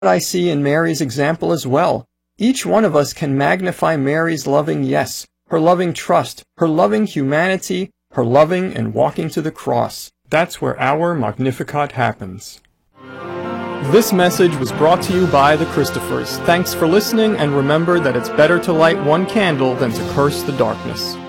I see in Mary's example as well. Each one of us can magnify Mary's loving yes, her loving trust, her loving humanity, her loving and walking to the cross. That's where our Magnificat happens. This message was brought to you by the Christophers. Thanks for listening, and remember that it's better to light one candle than to curse the darkness.